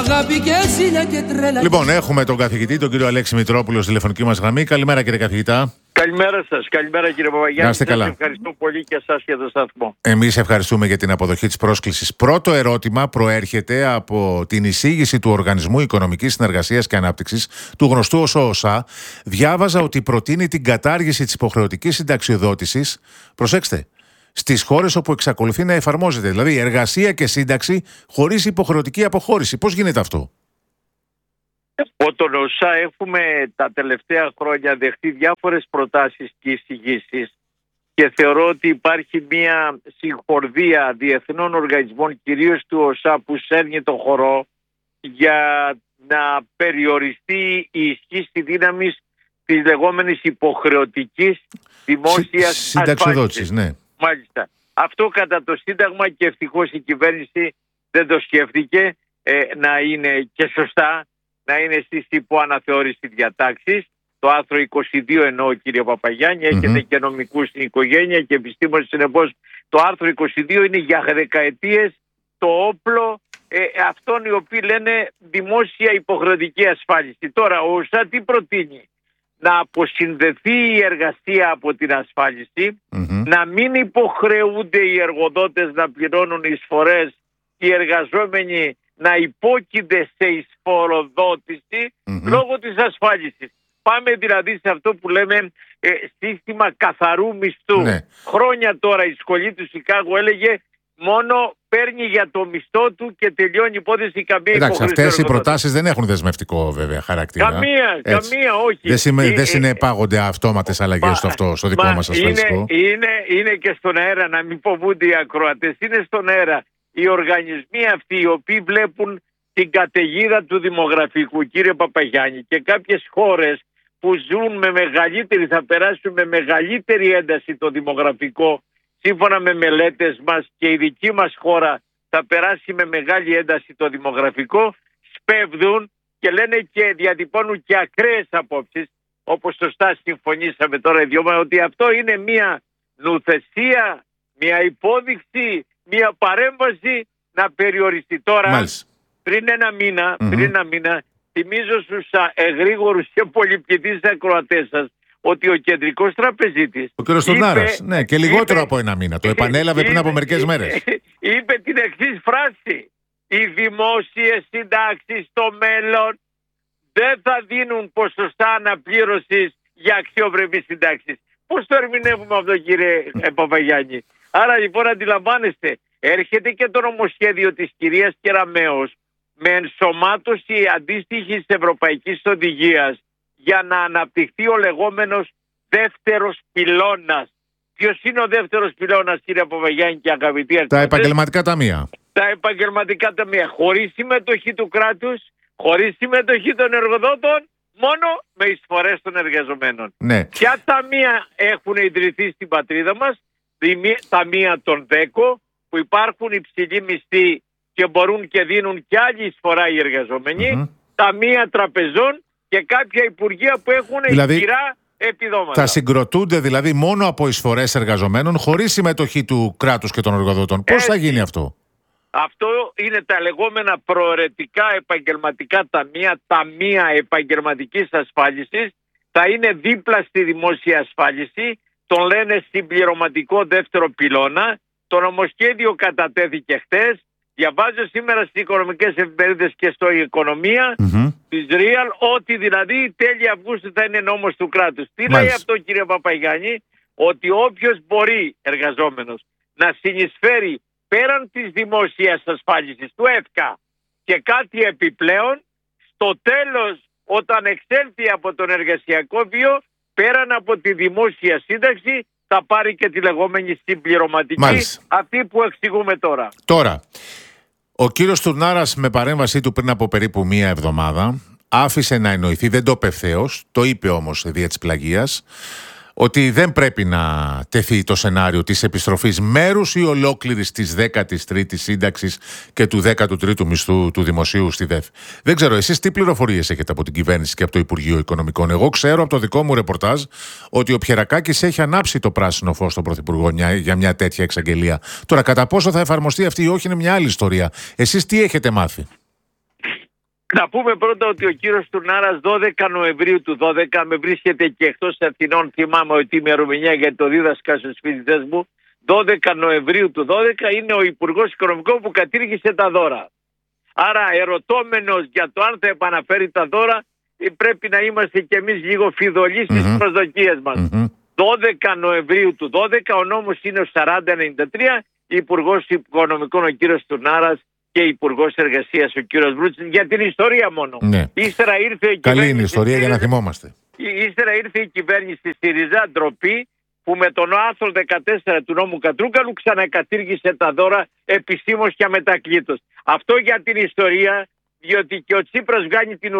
αγάπη και ζήλια και τρέλα. Λοιπόν, έχουμε τον καθηγητή, τον κύριο Αλέξη Μητρόπουλο, στη τηλεφωνική μας γραμμή. Καλημέρα, κύριε καθηγητά. Καλημέρα σας, καλημέρα κύριε Παπαγιάννη. Να είστε καλά. Σας ευχαριστώ πολύ και εσάς για το σταθμό. Εμείς ευχαριστούμε για την αποδοχή της πρόσκλησης. Πρώτο ερώτημα προέρχεται από την εισήγηση του Οργανισμού Οικονομικής Συνεργασίας και Ανάπτυξης, του γνωστού ως ΟΣΑ. Διάβαζα ότι προτείνει την κατάργηση της υποχρεωτικής συνταξιοδότησης. Προσέξτε. Στις χώρες όπου εξακολουθεί να εφαρμόζεται, δηλαδή εργασία και σύνταξη χωρίς υποχρεωτική αποχώρηση. Πώς γίνεται αυτό? Από τον ΟΣΑ έχουμε τα τελευταία χρόνια δεχτεί διάφορες προτάσεις και εισηγήσεις και θεωρώ ότι υπάρχει μια συγχορδία διεθνών οργανισμών, κυρίως του ΟΣΑ, που σέρνει το χορό για να περιοριστεί η ισχύ στη δύναμη της λεγόμενης υποχρεωτικής δημόσιας συνταξιοδότησης, ναι. Μάλιστα. Αυτό κατά το Σύνταγμα, και ευτυχώς η κυβέρνηση δεν το σκέφτηκε, να είναι και σωστά, να είναι στις υποαναθεώρηση διατάξεις. Το άρθρο 22 εννοώ, κύριε Παπαγιάννη, έχετε και νομικούς στην οικογένεια και επιστήμονες, συνεπώς το άρθρο 22 είναι για δεκαετίες το όπλο αυτών οι οποίοι λένε δημόσια υποχρεωτική ασφάλιση. Τώρα ο ΟΣΑ τι προτείνει? Να αποσυνδεθεί η εργασία από την ασφάλιση, να μην υποχρεούνται οι εργοδότες να πληρώνουν εισφορές και οι εργαζόμενοι να υπόκεινται σε εισφοροδότηση λόγω της ασφάλισης. Πάμε δηλαδή σε αυτό που λέμε σύστημα καθαρού μισθού. Ναι. Χρόνια τώρα η σχολή του Σικάγο έλεγε μόνο παίρνει για το μισθό του και τελειώνει η υπόθεση, καμία υποχρέωση. Εντάξει, αυτές οι προτάσεις δεν έχουν δεσμευτικό βέβαια χαρακτήρα. Καμία, όχι. Δεν συνεπάγονται αυτόματες αλλαγές στο δικό μας ασφαλιστικό. Είναι και στον αέρα, να μην φοβούνται οι ακροατές. Είναι στον αέρα οι οργανισμοί αυτοί οι οποίοι βλέπουν την καταιγίδα του δημογραφικού, κύριε Παπαγιάννη, και κάποιες χώρες που ζουν με μεγαλύτερη, θα περάσουν με μεγαλύτερη ένταση το δημογραφικό. Σύμφωνα με μελέτες μας, και η δική μας χώρα θα περάσει με μεγάλη ένταση το δημογραφικό, σπέβδουν και λένε και διατυπώνουν και ακραίες απόψεις, όπως σωστά συμφωνήσαμε τώρα οι δυο μας, ότι αυτό είναι μια νουθεσία, μια υπόδειξη, μια παρέμβαση να περιοριστεί. Τώρα, πριν ένα μήνα, θυμίζω στους εγρήγορους και πολυπληθείς ακροατές σας ότι ο κεντρικός τραπεζίτης, ο κ. Στουρνάρας, ναι, και λιγότερο από ένα μήνα, το επανέλαβε πριν από μερικές μέρες. Είπε την εξής φράση: οι δημόσιες συντάξεις στο μέλλον δεν θα δίνουν ποσοστά αναπλήρωσης για αξιοπρεπείς συντάξεις. Πώς το ερμηνεύουμε αυτό, κύριε Παπαγιάννη? Άρα λοιπόν αντιλαμβάνεστε, έρχεται και το νομοσχέδιο της κυρίας Κεραμέως με ενσωμάτωση αντίστοιχης ευρωπαϊκής οδηγίας για να αναπτυχθεί ο λεγόμενος δεύτερος πυλώνας. Ποιος είναι ο δεύτερος πυλώνας, κύριε Παπαγιάννη και αγαπητοί αρχοντές? Τα επαγγελματικά ταμεία. Τα επαγγελματικά ταμεία, χωρίς συμμετοχή του κράτους, χωρίς συμμετοχή των εργοδότων, μόνο με εισφορές των εργαζομένων. Ναι. Ποια ταμεία έχουν ιδρυθεί στην πατρίδα μας? Ταμεία των ΔΕΚΟ, που υπάρχουν υψηλοί μισθοί και μπορούν και δίνουν και άλλη εισφορά οι εργαζόμενοι, ταμεία τραπεζών και κάποια υπουργεία που έχουν ισχυρά επιδόματα. Θα συγκροτούνται δηλαδή μόνο από εισφορές εργαζομένων, χωρίς συμμετοχή του κράτους και των εργοδοτών. Πώς θα γίνει αυτό? Αυτό είναι τα λεγόμενα προαιρετικά επαγγελματικά ταμεία, ταμεία επαγγελματικής ασφάλισης. Θα είναι δίπλα στη δημόσια ασφάλιση. Τον λένε συμπληρωματικό δεύτερο πυλώνα. Το νομοσχέδιο κατατέθηκε χτες. Διαβάζω σήμερα στις οικονομικές εφημερίδες και στο Οικονομία της Real ότι δηλαδή τέλη Αυγούστου θα είναι νόμος του κράτους. Τι λέει αυτό, κύριε Παπαγιάννη? Ότι όποιος μπορεί, εργαζόμενος, να συνεισφέρει πέραν της δημόσιας ασφάλισης του ΕΦΚΑ και κάτι επιπλέον, στο τέλος, όταν εξέλθει από τον εργασιακό βίο, πέραν από τη δημόσια σύνταξη, θα πάρει και τη λεγόμενη συμπληρωματική, αυτή που εξηγούμε τώρα. Τώρα, ο κύριος Στουρνάρας με παρέμβασή του πριν από περίπου μία εβδομάδα άφησε να εννοηθεί, δεν το είπε ευθέως, το είπε όμως δια της πλαγίας, ότι δεν πρέπει να τεθεί το σενάριο της επιστροφής μέρους ή ολόκληρης της 13ης σύνταξης και του 13ου μισθού του δημοσίου στη ΔΕΦ. Δεν ξέρω, εσείς τι πληροφορίες έχετε από την κυβέρνηση και από το Υπουργείο Οικονομικών? Εγώ ξέρω από το δικό μου ρεπορτάζ ότι ο Πιερακάκης έχει ανάψει το πράσινο φως στον Πρωθυπουργό για μια τέτοια εξαγγελία. Τώρα, κατά πόσο θα εφαρμοστεί αυτή ή όχι είναι μια άλλη ιστορία. Εσείς τι έχετε μάθει? Να πούμε πρώτα ότι ο κύριος Τουρνάρας 12 Νοεμβρίου του 12 με βρίσκεται και εκτός Αθηνών, θυμάμαι ότι ημερομηνία γιατί το δίδασκα στους φοιτητές μου, 12 Νοεμβρίου του 12 είναι ο Υπουργός Οικονομικών που κατήργησε τα δώρα. Άρα ερωτώμενος για το αν θα επαναφέρει τα δώρα, πρέπει να είμαστε κι εμείς λίγο φιδωλοί στις προσδοκίες μας. 12 Νοεμβρίου του 12 ο νόμος είναι ο 4093, Υπουργός Οικονομικών ο κύριος Τουρνάρας και Υπουργός Εργασίας ο κύριος Βρούτσης, για την ιστορία μόνο. Ναι. Ύστερα ήρθε η Καλή είναι η ιστορία για να θυμόμαστε. Ύστερα ήρθε η κυβέρνηση ΣΥΡΙΖΑ, ντροπή, που με τον άρθρο 14 του νόμου Κατρούγκαλου ξανακατήργησε τα δώρα επισήμως και αμετακλήτως. Αυτό για την ιστορία, διότι και ο Τσίπρας βγάνει την